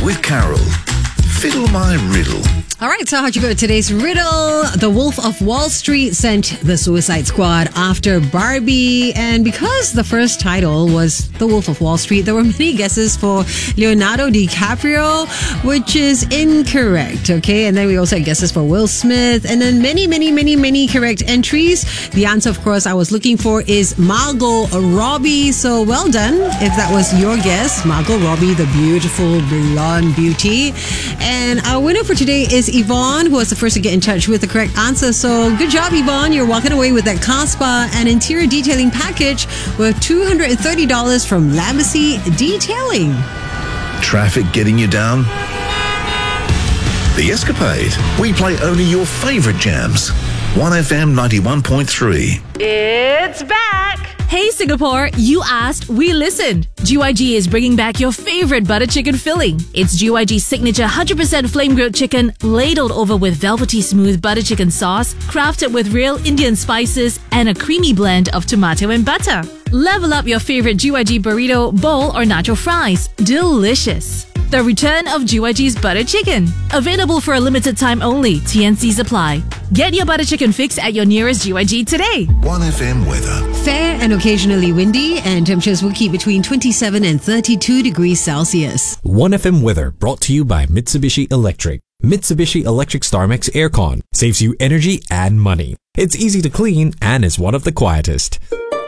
with Carol. Fiddle my riddle. All right, so how'd you go with today's riddle? The Wolf of Wall Street sent the Suicide Squad after Barbie. And because the first title was The Wolf of Wall Street, there were many guesses for Leonardo DiCaprio, which is incorrect, okay? And then we also had guesses for Will Smith, and then many correct entries. The answer, of course, I was looking for is Margot Robbie. So well done if that was your guess. Margot Robbie, the beautiful blonde beauty. And our winner for today is Yvonne, who was the first to get in touch with the correct answer. So good job, Yvonne. You're walking away with that car spa and interior detailing package worth $230 from Lambacy Detailing. Traffic getting you down? The Escapade. We play only your favourite jams. 1FM 91.3. It's back! Hey Singapore, you asked, we listened. GYG is bringing back your favorite butter chicken filling. It's GYG's signature 100% flame grilled chicken, ladled over with velvety smooth butter chicken sauce, crafted with real Indian spices, and a creamy blend of tomato and butter. Level up your favorite GYG burrito, bowl, or nacho fries. Delicious. The return of GYG's butter chicken. Available for a limited time only. TNCs apply. Get your butter chicken fix at your nearest GYG today. 1FM weather. Fair and occasionally windy, and temperatures will keep between 27 and 32 degrees Celsius. 1FM weather brought to you by Mitsubishi Electric. Mitsubishi Electric StarMax Aircon saves you energy and money. It's easy to clean and is one of the quietest.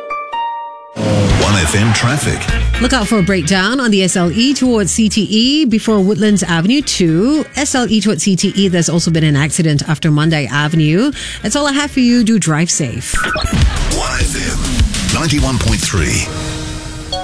1FM traffic. Look out for a breakdown on the SLE towards CTE before Woodlands Avenue 2. SLE towards CTE, there's also been an accident after Monday Avenue. That's all I have for you. Do drive safe. 1FM 91.3.